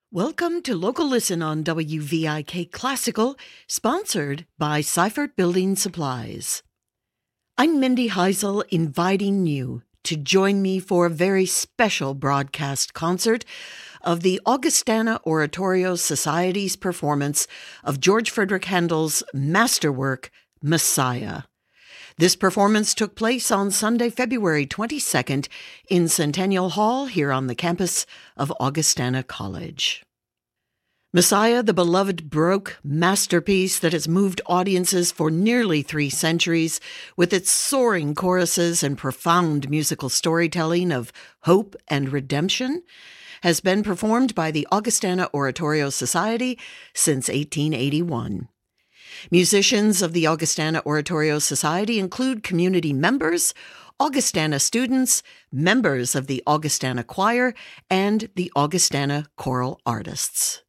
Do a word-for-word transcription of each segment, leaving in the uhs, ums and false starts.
Welcome to Local Listen on W V I K Classical, sponsored by Seifert Building Supplies. I'm Mindy Heisel, inviting you to join me for a very special broadcast concert of the Augustana Oratorio Society's performance of George Frederick Handel's masterwork, Messiah. This performance took place on Sunday, February twenty-second in Centennial Hall here on the campus of Augustana College. Messiah, the beloved Baroque masterpiece that has moved audiences for nearly three centuries with its soaring choruses and profound musical storytelling of hope and redemption, has been performed by the Augustana Oratorio Society since eighteen eighty-one. Musicians of the Augustana Oratorio Society include community members, Augustana students, members of the Augustana Choir, and the Augustana Choral Artists.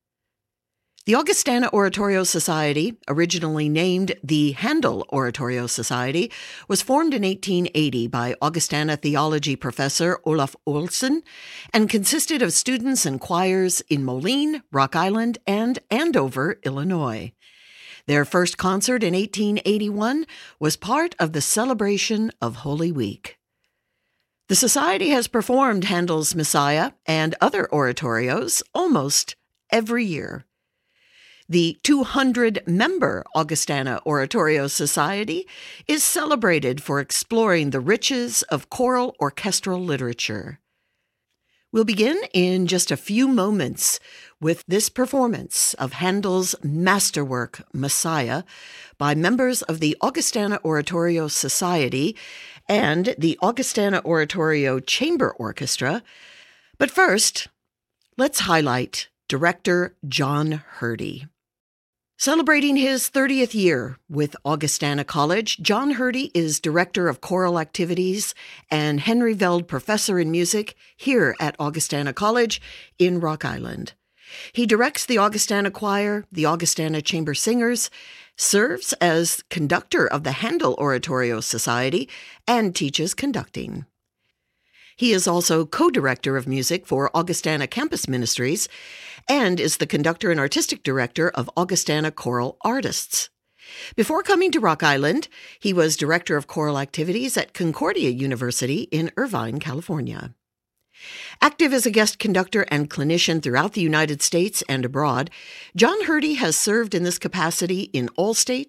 The Augustana Oratorio Society, originally named the Handel Oratorio Society, was formed in eighteen eighty by Augustana theology professor Olaf Olsen and consisted of students and choirs in Moline, Rock Island, and Andover, Illinois. Their first concert in eighteen eighty-one was part of the celebration of Holy Week. The Society has performed Handel's Messiah and other oratorios almost every year. The two hundred member Augustana Oratorio Society is celebrated for exploring the riches of choral orchestral literature. We'll begin in just a few moments with this performance of Handel's masterwork, Messiah, by members of the Augustana Oratorio Society and the Augustana Oratorio Chamber Orchestra. But first, let's highlight director John Hurdy. Celebrating his thirtieth year with Augustana College, John Hurdy is Director of Choral Activities and Henry Veld Professor in Music here at Augustana College in Rock Island. He directs the Augustana Choir, the Augustana Chamber Singers, serves as conductor of the Handel Oratorio Society, and teaches conducting. He is also co-director of music for Augustana Campus Ministries and is the conductor and artistic director of Augustana Choral Artists. Before coming to Rock Island, he was director of choral activities at Concordia University in Irvine, California. Active as a guest conductor and clinician throughout the United States and abroad, John Hurdy has served in this capacity in Allstate,